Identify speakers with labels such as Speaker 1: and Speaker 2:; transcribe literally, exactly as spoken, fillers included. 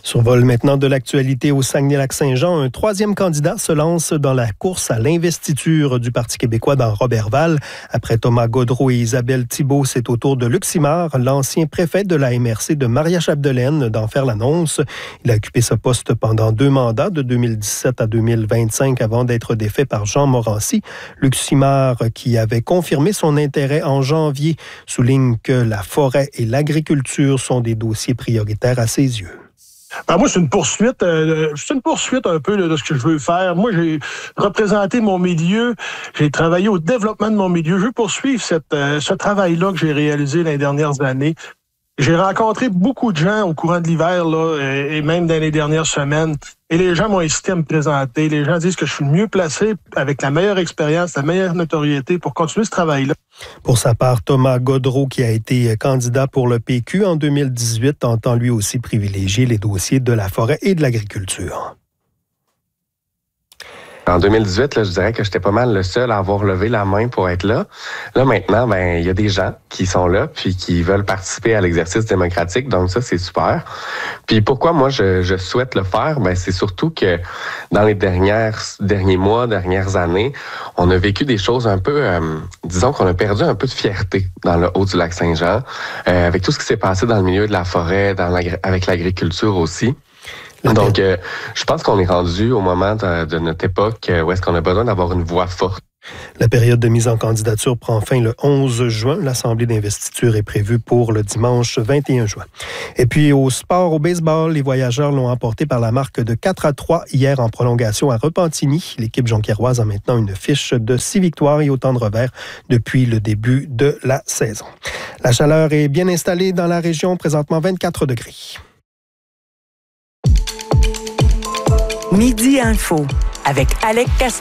Speaker 1: Survol maintenant de l'actualité au Saguenay-Lac-Saint-Jean. Un troisième candidat se lance dans la course à l'investiture du Parti québécois dans Roberval. Après Thomas Gaudreault et Isabelle Thibault, c'est au tour de Luc Simard, l'ancien préfet de la M R C de Maria-Chapdelaine, d'en faire l'annonce. Il a occupé ce poste pendant deux mandats, de deux mille dix-sept à deux mille vingt-cinq, avant d'être défait par Jean Morancy. Luc Simard, qui avait confirmé son intérêt en janvier, souligne que la forêt et l'agriculture sont des dossiers prioritaires à ses yeux.
Speaker 2: Ben moi, c'est une poursuite, euh, c'est une poursuite un peu là, de ce que je veux faire. Moi, j'ai représenté mon milieu, j'ai travaillé au développement de mon milieu. Je veux poursuivre cette, euh, ce travail-là que j'ai réalisé les dernières années. J'ai rencontré beaucoup de gens au courant de l'hiver là, et même dans les dernières semaines. Et les gens m'ont incité à me présenter. Les gens disent que je suis le mieux placé, avec la meilleure expérience, la meilleure notoriété pour continuer ce travail-là.
Speaker 1: Pour sa part, Thomas Gaudreault, qui a été candidat pour le P Q en deux mille dix-huit, entend lui aussi privilégier les dossiers de la forêt et de l'agriculture.
Speaker 3: En deux mille dix-huit, là, je dirais que j'étais pas mal le seul à avoir levé la main pour être là. Là, maintenant, ben, il y a des gens qui sont là puis qui veulent participer à l'exercice démocratique. Donc, ça, c'est super. Puis, pourquoi moi, je, je souhaite le faire? Ben, c'est surtout que dans les dernières, derniers mois, dernières années, on a vécu des choses un peu, euh, disons qu'on a perdu un peu de fierté dans le haut du lac Saint-Jean, euh, avec tout ce qui s'est passé dans le milieu de la forêt, dans l'agri- avec l'agriculture aussi. Donc, euh, je pense qu'on est rendu au moment de, de notre époque où est-ce qu'on a besoin d'avoir une voix forte.
Speaker 1: La période de mise en candidature prend fin le onze juin. L'assemblée d'investiture est prévue pour le dimanche vingt et un juin. Et puis, au sport, au baseball, les voyageurs l'ont emporté par la marque de quatre à trois hier en prolongation à Repentigny. L'équipe jonquiéroise a maintenant une fiche de six victoires et autant de revers depuis le début de la saison. La chaleur est bien installée dans la région, présentement vingt-quatre degrés.
Speaker 4: Midi Info avec Alec Caston.